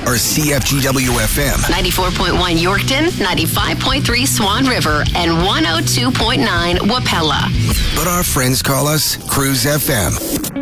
are CFGW FM. 94.1 Yorkton, 95.3 Swan River, and 102.9 Wapella. But our friends call us Cruise FM.